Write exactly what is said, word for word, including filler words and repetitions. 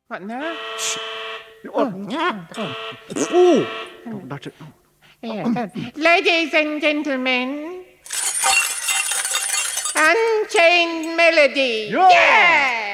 What now? Oh, oh, that's it. Yeah, ladies and gentlemen, Unchained Melody. Yeah! Yeah!